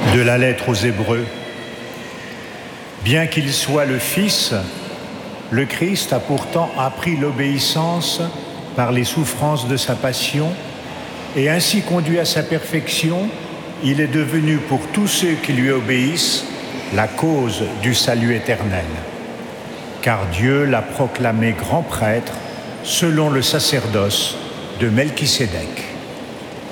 De la lettre aux Hébreux. Bien qu'il soit le Fils, le Christ a pourtant appris l'obéissance par les souffrances de sa passion, et ainsi conduit à sa perfection, il est devenu pour tous ceux qui lui obéissent la cause du salut éternel. Car Dieu l'a proclamé grand prêtre selon le sacerdoce de Melchisédek.